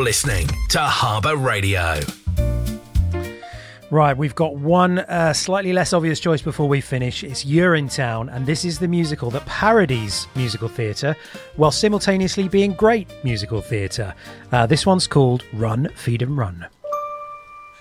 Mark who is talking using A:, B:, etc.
A: You're listening to Harbour Radio.
B: Right, we've got one slightly less obvious choice before we finish. It's Urinetown, and this is the musical that parodies musical theatre while simultaneously being great musical theatre. This one's called Run, Feed and Run.